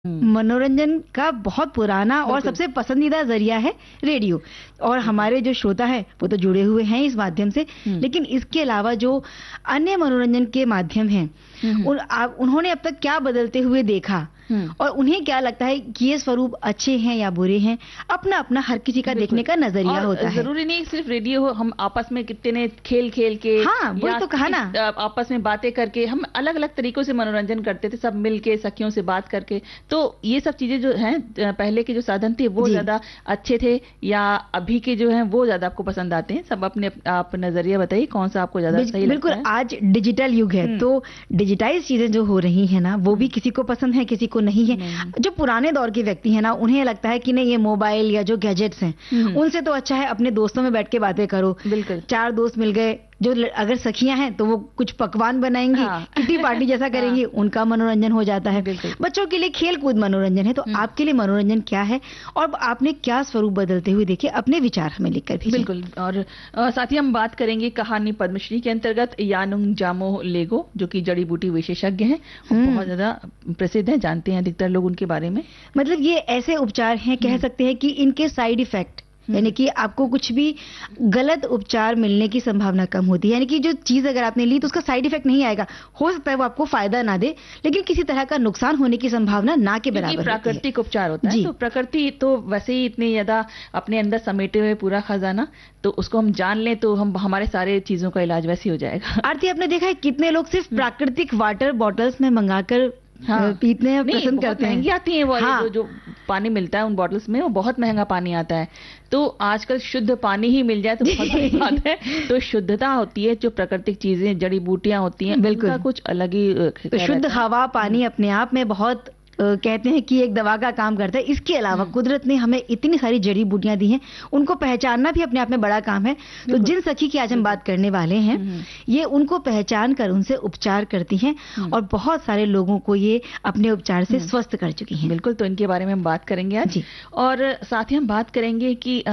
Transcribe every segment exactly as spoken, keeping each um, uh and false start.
मनोरंजन का बहुत पुराना और सबसे पसंदीदा जरिया है रेडियो। और हमारे जो श्रोता है वो तो जुड़े हुए हैं इस माध्यम से, लेकिन इसके अलावा जो अन्य मनोरंजन के माध्यम हैं उन, आ, उन्होंने अब तक क्या बदलते हुए देखा और उन्हें क्या लगता है कि ये स्वरूप अच्छे हैं या बुरे हैं, अपना अपना हर किसी का देखने का नजरिया होता है। जरूरी नहीं सिर्फ रेडियो हो, हम आपस में कितने खेल खेल के, हाँ वही तो कहा ना, आपस में बातें करके हम अलग अलग तरीकों से मनोरंजन करते थे, सब मिल के सखियों से बात करके। तो ये सब चीजें जो हैं पहले के जो साधन थे वो ज्यादा अच्छे थे या अभी के जो हैं वो ज्यादा आपको पसंद आते हैं? सब अपने आप नजरिया बताइए कौन सा आपको ज्यादा सही लगता है। बिल्कुल, आज डिजिटल युग है तो डिजिटाइज चीजें जो हो रही है ना वो भी किसी को पसंद है किसी को नहीं है। नहीं। जो पुराने दौर के व्यक्ति हैं ना उन्हें लगता है कि नहीं ये मोबाइल या जो गैजेट्स हैं उनसे तो अच्छा है अपने दोस्तों में बैठ के बातें करो। बिल्कुल, चार दोस्त मिल गए, जो अगर सखियां हैं तो वो कुछ पकवान बनाएंगी, हाँ। किटी पार्टी जैसा करेंगी, हाँ। उनका मनोरंजन हो जाता है। बच्चों के लिए खेल कूद मनोरंजन है, तो आपके लिए मनोरंजन क्या है और आपने क्या स्वरूप बदलते हुए देखे, अपने विचार हमें लिखकर भेजिए। बिल्कुल, और साथ ही हम बात करेंगे कहानी पद्मश्री के अंतर्गत यानुंग जामोह लेगो, जो कि जड़ी बूटी विशेषज्ञ हैं, बहुत ज्यादा प्रसिद्ध हैं, जानते हैं अधिकतर लोग उनके बारे में। मतलब ये ऐसे उपचार हैं, कह सकते हैं कि इनके साइड इफेक्ट यानी कि आपको कुछ भी गलत उपचार मिलने की संभावना कम होती है। यानी कि जो चीज अगर आपने ली तो उसका साइड इफेक्ट नहीं आएगा, हो सकता है वो आपको फायदा ना दे लेकिन किसी तरह का नुकसान होने की संभावना ना के बराबर। प्राकृतिक उपचार होता है तो प्रकृति तो वैसे ही इतनी ज्यादा अपने अंदर समेटे हुए पूरा खजाना, तो उसको हम जान लें तो हम हमारे सारे चीजों का इलाज वैसे ही हो जाएगा। आरती, आपने देखा है कितने लोग सिर्फ प्राकृतिक वाटर बॉटल्स में मंगाकर हाँ, पीते हैं, पसंद करते हैं। महंगी आती है वो, हाँ। जो, जो पानी मिलता है उन बॉटल्स में वो बहुत महंगा पानी आता है। तो आजकल शुद्ध पानी ही मिल जाए तो बहुत बड़ी बात है। तो शुद्धता होती है, जो प्राकृतिक चीजें जड़ी बूटियां होती हैं बिल्कुल कुछ अलग ही। तो शुद्ध हवा पानी अपने आप में बहुत कहते हैं कि एक दवा का काम करता है। इसके अलावा कुदरत ने हमें इतनी सारी जड़ी बूटियां दी हैं, उनको पहचानना भी अपने आप में बड़ा काम है। तो जिन सखी की आज हम बात करने वाले हैं ये उनको पहचान कर उनसे उपचार करती हैं और बहुत सारे लोगों को ये अपने उपचार से स्वस्थ कर चुकी हैं। बिल्कुल, तो इनके बारे में हम बात करेंगे आज। और साथ ही हम बात करेंगे कि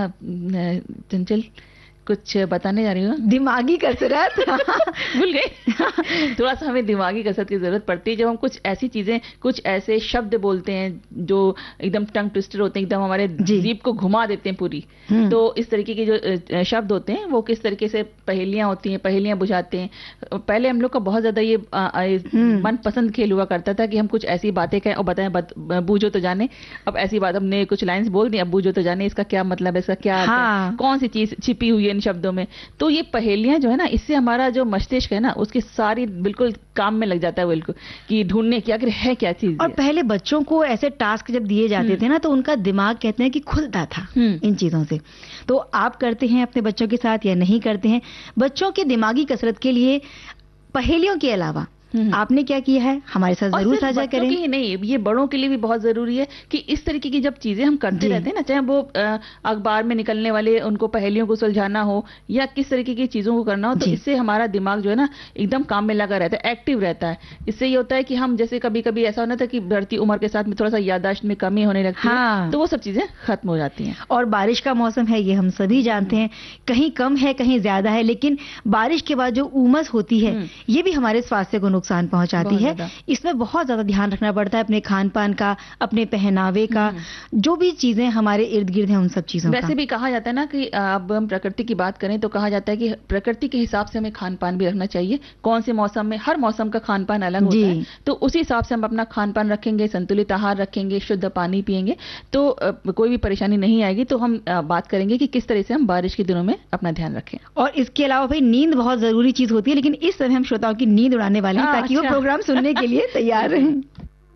चंचल कुछ बताने जा रही हूँ, दिमागी कसरत भूल गए। थोड़ा सा हमें दिमागी कसरत की जरूरत पड़ती है जब हम कुछ ऐसी चीजें, कुछ ऐसे शब्द बोलते हैं जो एकदम टंग ट्विस्टर होते हैं, एकदम हमारे जीभ को घुमा देते हैं पूरी। तो इस तरीके के जो शब्द होते हैं वो किस तरीके से पहेलियां होती हैं, पहेलियां बुझाते हैं। पहले हम लोग का बहुत ज्यादा ये मनपसंद खेल हुआ करता था कि हम कुछ ऐसी बातें कहें और बताएं, बूझो तो जाने। अब ऐसी बात हमने कुछ लाइन्स बोल दी, अब बूझो तो जाने इसका क्या मतलब है, इसका क्या हाँ। कौन सी चीज छिपी हुई है शब्दों में। तो ये पहेलियां जो है ना, इससे हमारा जो मस्तिष्क है ना उसकी सारी बिल्कुल काम में लग जाता है बिल्कुल कि ढूंढने की आखिर है क्या चीज। और पहले बच्चों को ऐसे टास्क जब दिए जाते थे ना तो उनका दिमाग कहते हैं कि खुलता था इन चीजों से। तो आप करते हैं अपने बच्चों के साथ या नहीं करते हैं? बच्चों की दिमागी कसरत के लिए पहेलियों के अलावा आपने क्या किया है हमारे साथ जरूर साझा करें। ही नहीं, ये बड़ों के लिए भी बहुत जरूरी है कि इस तरीके की जब चीजें हम करते रहते हैं ना, चाहे वो अखबार में निकलने वाले उनको पहेलियों को सुलझाना हो या किस तरीके की चीजों को करना हो, तो इससे हमारा दिमाग जो है ना एकदम काम में लगा रहता है, एक्टिव रहता है। इससे ये होता है कि हम जैसे कभी कभी ऐसा होना था कि बढ़ती उम्र के साथ में थोड़ा सा याददाश्त में कमी होने लगती है, तो वो सब चीजें खत्म हो जाती हैं। और बारिश का मौसम है, ये हम सभी जानते हैं, कहीं कम है कहीं ज्यादा है, लेकिन बारिश के बाद जो उमस होती है ये भी हमारे स्वास्थ्य को नुकसान पहुंचाती है। इसमें बहुत ज्यादा ध्यान रखना पड़ता है अपने खान पान का, अपने पहनावे का, जो भी चीजें हमारे इर्द गिर्द हैं उन सब चीजों का। वैसे भी कहा जाता है ना कि अब हम प्रकृति की बात करें तो कहा जाता है कि प्रकृति के हिसाब से हमें खान पान भी रखना चाहिए। कौन से मौसम में, हर मौसम का खान पान अलग होता है, तो उसी हिसाब से हम अपना खान पान रखेंगे, संतुलित आहार रखेंगे, शुद्ध पानी पिएंगे तो कोई भी परेशानी नहीं आएगी। तो हम बात करेंगे कि किस तरह से हम बारिश के दिनों में अपना ध्यान रखें। और इसके अलावा भाई नींद बहुत जरूरी चीज होती है, लेकिन इस समय हम श्रोताओं की नींद उड़ाने वाले हैं ताकि वो प्रोग्राम सुनने के लिए तैयार रहें।